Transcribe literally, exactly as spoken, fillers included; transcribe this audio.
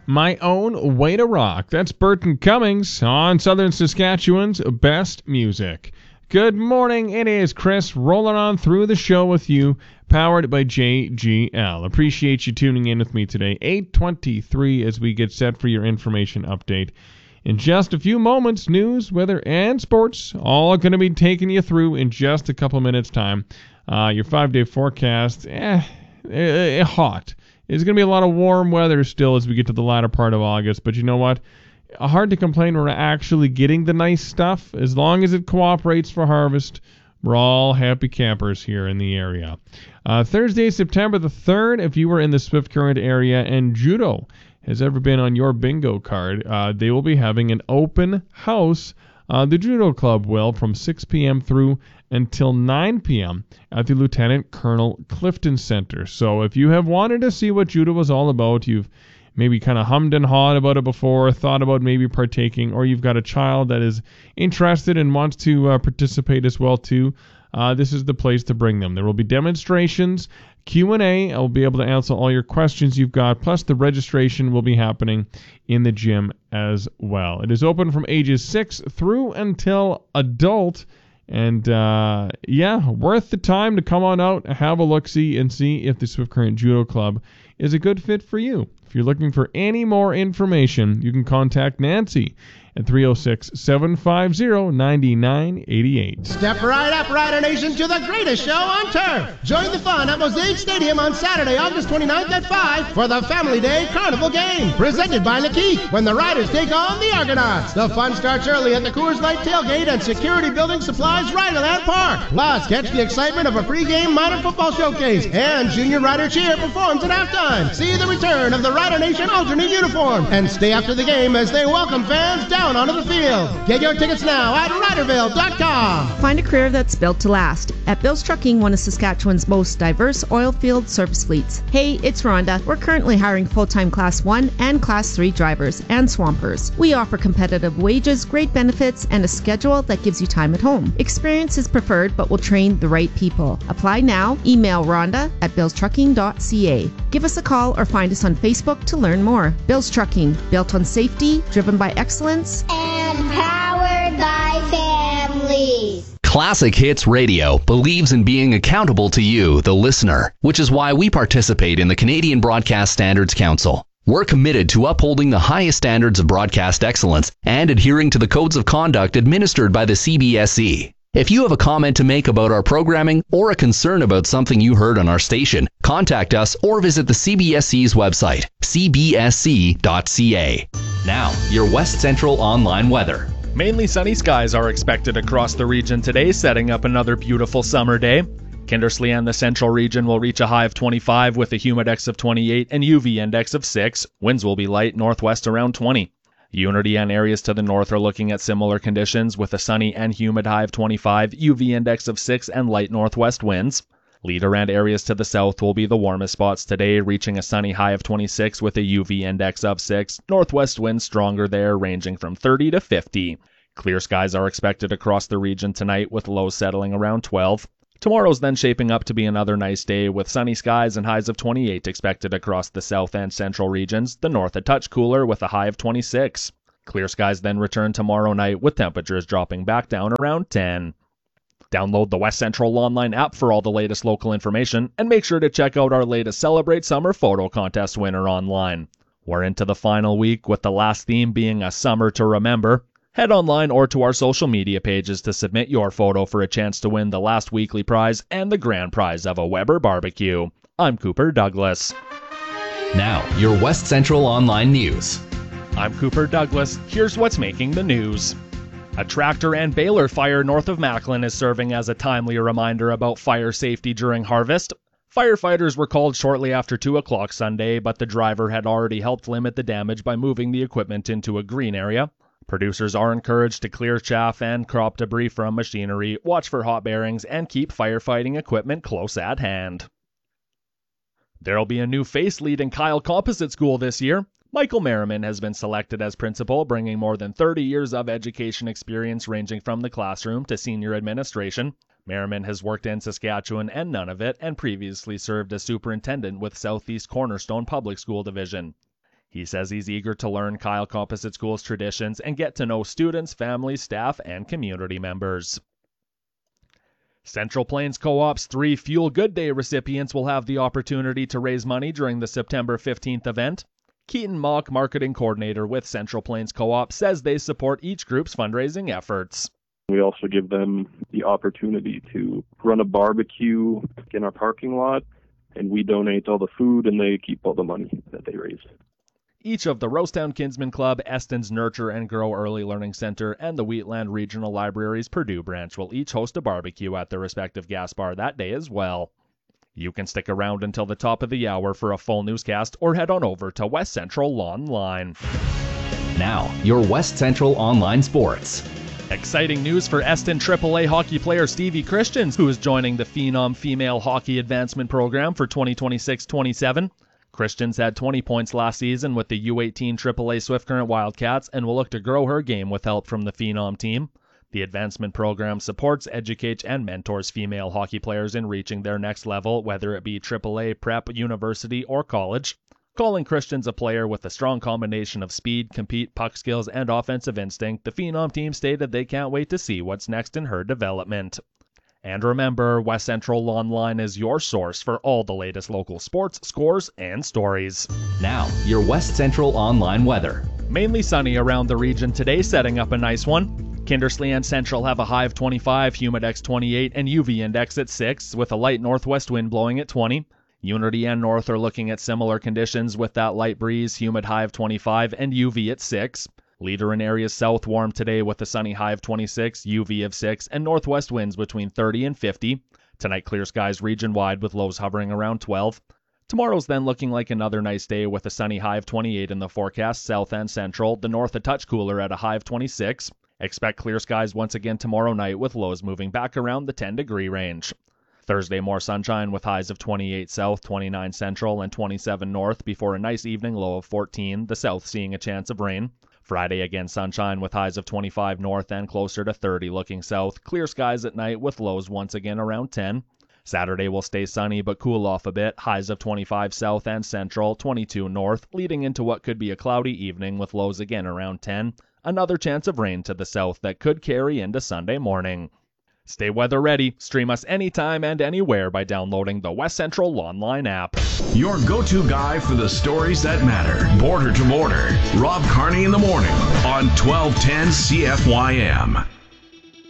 My Own Way to Rock. That's Burton Cummings on Southern Saskatchewan's Best Music. Good morning. It is Chris rolling on through the show with you, powered by J G L. Appreciate you tuning in with me today. eight twenty-three as we get set for your information update. In just a few moments, news, weather, and sports, all going to be taking you through in just a couple minutes' time. Uh, your five-day forecast, eh, eh, eh, hot. It's going to be a lot of warm weather still as we get to the latter part of August, but you know what? Hard to complain. We're actually getting the nice stuff. As long as it cooperates for harvest, we're all happy campers here in the area. Uh, Thursday, September the third, if you were in the Swift Current area and Judo has ever been on your bingo card, uh, they will be having an open house. Uh, the Judo Club will, from six p.m. through until nine p.m. at the Lieutenant Colonel Clifton Center. So if you have wanted to see what Judo was all about, you've maybe kind of hummed and hawed about it before, thought about maybe partaking, or you've got a child that is interested and wants to uh, participate as well too, uh, this is the place to bring them. There will be demonstrations, Q and A. I'll be able to answer all your questions you've got, plus the registration will be happening in the gym as well. It is open from ages six through until adult, and uh, yeah, worth the time to come on out, have a look-see, and see if the Swift Current Judo Club is a good fit for you. If you're looking for any more information, you can contact Nancy at three oh six, seven five zero, nine nine eight eight. Step right up, Rider Nation, to the greatest show on turf. Join the fun at Mosaic Stadium on Saturday, August twenty-ninth at five for the Family Day Carnival Game, presented by Lakeek, when the Riders take on the Argonauts. The fun starts early at the Coors Light Tailgate and Security Building Supplies Riderland Park. Plus, catch the excitement of a pregame minor football showcase, and Junior Rider Cheer performs at halftime. See the return of the Rider Nation alternate uniform, and stay after the game as they welcome fans down onto the field. Get your tickets now at riderville dot com. Find a career that's built to last at Bill's Trucking, one of Saskatchewan's most diverse oil field service fleets. Hey, it's Rhonda. We're currently hiring full-time Class one and Class three drivers and swampers. We offer competitive wages, great benefits, and a schedule that gives you time at home. Experience is preferred, but we'll train the right people. Apply now. Email Rhonda at bills trucking dot c a. Give us a call or find us on Facebook to learn more. Bill's Trucking, built on safety, driven by excellence, and powered by families. Classic Hits Radio believes in being accountable to you, the listener, which is why we participate in the Canadian Broadcast Standards Council. We're committed to upholding the highest standards of broadcast excellence and adhering to the codes of conduct administered by the C B S C. If you have a comment to make about our programming or a concern about something you heard on our station, contact us or visit the C B S C's website, c b s c dot c a. Now, your West Central online weather. Mainly sunny skies are expected across the region today, setting up another beautiful summer day. Kindersley and the central region will reach a high of twenty-five with a humidex of twenty-eight and U V index of six. Winds will be light northwest around twenty. Unity and areas to the north are looking at similar conditions with a sunny and humid high of twenty-five, U V index of six, and light northwest winds. Leader and areas to the south will be the warmest spots today, reaching a sunny high of twenty-six with a U V index of six. Northwest winds stronger there, ranging from thirty to fifty. Clear skies are expected across the region tonight, with lows settling around twelve. Tomorrow's then shaping up to be another nice day, with sunny skies and highs of twenty-eight expected across the south and central regions. The north a touch cooler with a high of twenty-six. Clear skies then return tomorrow night, with temperatures dropping back down around ten. Download the West Central Online app for all the latest local information, and make sure to check out our latest Celebrate Summer Photo Contest winner online. We're into the final week, with the last theme being a summer to remember. Head online or to our social media pages to submit your photo for a chance to win the last weekly prize and the grand prize of a Weber barbecue. I'm Cooper Douglas. Now, your West Central Online news. I'm Cooper Douglas. Here's what's making the news. A tractor and baler fire north of Macklin is serving as a timely reminder about fire safety during harvest. Firefighters were called shortly after two o'clock Sunday, but the driver had already helped limit the damage by moving the equipment into a green area. Producers are encouraged to clear chaff and crop debris from machinery, watch for hot bearings, and keep firefighting equipment close at hand. There'll be a new face leading Kyle Composite School this year. Michael Merriman has been selected as principal, bringing more than thirty years of education experience ranging from the classroom to senior administration. Merriman has worked in Saskatchewan and Nunavut and previously served as superintendent with Southeast Cornerstone Public School Division. He says he's eager to learn Kyle Composite School's traditions and get to know students, families, staff, and community members. Central Plains Co-op's three Fuel Good Day recipients will have the opportunity to raise money during the September fifteenth event. Keaton Mock, marketing coordinator with Central Plains Co-op, says they support each group's fundraising efforts. We also give them the opportunity to run a barbecue in our parking lot, and we donate all the food and they keep all the money that they raise. Each of the Rosetown Kinsman Club, Eston's Nurture and Grow Early Learning Center, and the Wheatland Regional Library's Purdue branch will each host a barbecue at their respective gas bar that day as well. You can stick around until the top of the hour for a full newscast or head on over to West Central Online. Now, your West Central Online Sports. Exciting news for Eston triple A hockey player Stevie Christians, who is joining the Phenom Female Hockey Advancement Program for twenty twenty-six twenty-seven. Christians had twenty points last season with the U eighteen triple A Swift Current Wildcats and will look to grow her game with help from the Phenom team. The advancement program supports, educates, and mentors female hockey players in reaching their next level, whether it be triple A, prep, university, or college. Calling Christians a player with a strong combination of speed, compete, puck skills, and offensive instinct, the Phenom team stated they can't wait to see what's next in her development. And remember, West Central Online is your source for all the latest local sports, scores, and stories. Now, your West Central Online weather. Mainly sunny around the region today, setting up a nice one. Kindersley and Central have a high of twenty-five, humidex twenty-eight, and U V index at six, with a light northwest wind blowing at twenty. Unity and North are looking at similar conditions with that light breeze, humid high of twenty-five, and U V at six. Leader in areas south warm today with a sunny high of twenty-six, U V of six, and northwest winds between thirty and fifty. Tonight clear skies region-wide with lows hovering around twelve. Tomorrow's then looking like another nice day with a sunny high of twenty-eight in the forecast, south and central. The north a touch cooler at a high of twenty-six. Expect clear skies once again tomorrow night with lows moving back around the ten degree range. Thursday more sunshine with highs of twenty-eight south, twenty-nine central, and twenty-seven north before a nice evening low of fourteen, the south seeing a chance of rain. Friday again sunshine with highs of twenty-five north and closer to thirty looking south. Clear skies at night with lows once again around ten. Saturday will stay sunny but cool off a bit. Highs of twenty-five south and central, twenty-two north, leading into what could be a cloudy evening with lows again around ten. Another chance of rain to the south that could carry into Sunday morning. Stay weather ready. Stream us anytime and anywhere by downloading the West Central Online app. Your go-to guy for the stories that matter. Border to Border. Rob Carney in the morning on twelve ten C F Y M.